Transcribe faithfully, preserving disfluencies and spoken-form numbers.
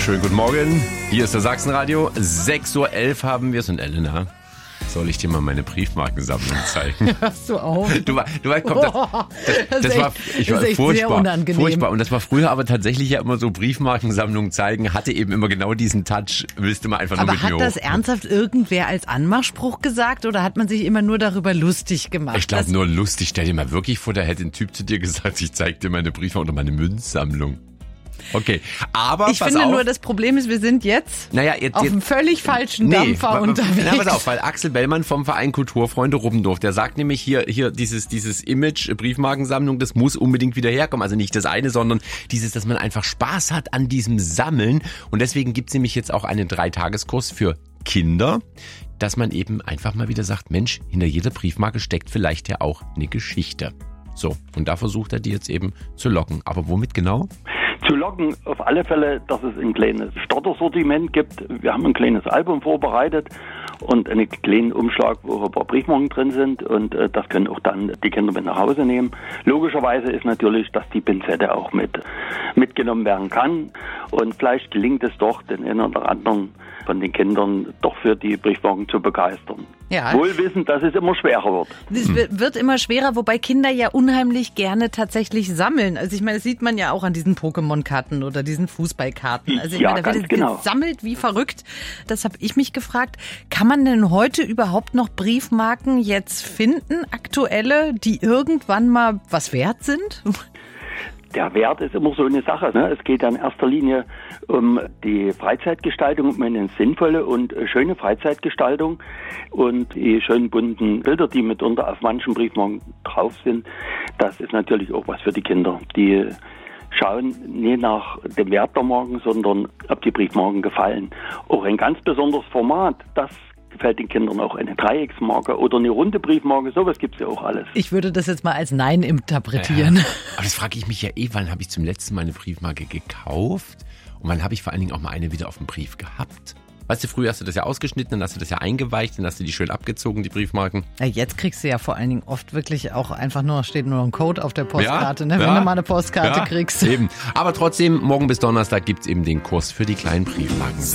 Schönen guten Morgen. Hier ist der Sachsenradio. sechs Uhr elf haben wir es. Und Elena, soll ich dir mal meine Briefmarkensammlung zeigen? Hörst du auf? Du war, du war, komm, das, das, das war, ich war furchtbar, furchtbar. Und das war früher aber tatsächlich ja immer so, Briefmarkensammlung zeigen, hatte eben immer genau diesen Touch, willst du mal einfach nur aber mit mir hoch. Aber hat das ernsthaft irgendwer als Anmachspruch gesagt oder hat man sich immer nur darüber lustig gemacht? Ich glaube nur lustig. Stell dir mal wirklich vor, da hätte ein Typ zu dir gesagt, ich zeig dir meine Briefmarken oder meine Münzsammlung. Okay, aber ich pass finde auf. nur, das Problem ist, wir sind jetzt, naja, jetzt auf jetzt, einem völlig falschen nee, Dampfer unterwegs. Na, pass auf, weil Axel Bellmann vom Verein Kulturfreunde Ruppendorf, der sagt nämlich hier, hier dieses, dieses Image Briefmarkensammlung, das muss unbedingt wieder herkommen. Also nicht das eine, sondern dieses, dass man einfach Spaß hat an diesem Sammeln. Und deswegen gibt's nämlich jetzt auch einen Dreitageskurs für Kinder, dass man eben einfach mal wieder sagt, Mensch, hinter jeder Briefmarke steckt vielleicht ja auch eine Geschichte. So, und da versucht er die jetzt eben zu locken. Aber womit genau? Zu locken auf alle Fälle, dass es ein kleines Startersortiment gibt. Wir haben ein kleines Album vorbereitet und einen kleinen Umschlag, wo ein paar Briefmarken drin sind, und äh, das können auch dann die Kinder mit nach Hause nehmen. Logischerweise ist natürlich, dass die Pinzette auch mit mitgenommen werden kann, und vielleicht gelingt es doch, den einen oder anderen von den Kindern doch für die Briefmarken zu begeistern. Ja. Wohl wissend, dass es immer schwerer wird. Es wird immer schwerer, wobei Kinder ja unheimlich gerne tatsächlich sammeln. Also ich meine, das sieht man ja auch an diesen Pokémon-Karten oder diesen Fußballkarten. Also ich ja, meine, da wird ganz genau. gesammelt wie verrückt. Das habe ich mich gefragt. Kann man denn heute überhaupt noch Briefmarken jetzt finden, aktuelle, die irgendwann mal was wert sind? Der Wert ist immer so eine Sache. Ne? Es geht ja in erster Linie um die Freizeitgestaltung, um eine sinnvolle und schöne Freizeitgestaltung. Und die schönen bunten Bilder, die mitunter auf manchen Briefmarken drauf sind, das ist natürlich auch was für die Kinder. Die schauen nicht nach dem Wert der Marken, sondern ob die Briefmarken gefallen. Auch ein ganz besonderes Format, das gefällt den Kindern auch, eine Dreiecksmarke oder eine runde Briefmarke, sowas gibt's ja auch alles. Ich würde das jetzt mal als Nein interpretieren. Ja, aber das frage ich mich ja eh, wann habe ich zum letzten Mal eine Briefmarke gekauft und wann habe ich vor allen Dingen auch mal eine wieder auf dem Brief gehabt? Weißt du, früher hast du das ja ausgeschnitten, dann hast du das ja eingeweicht, dann hast du die schön abgezogen, die Briefmarken. Ja, jetzt kriegst du ja vor allen Dingen oft wirklich auch einfach nur, steht nur ein Code auf der Postkarte, ja, ne? Wenn ja, du mal eine Postkarte ja, kriegst. Eben. Aber trotzdem, morgen bis Donnerstag gibt's eben den Kurs für die kleinen Briefmarken.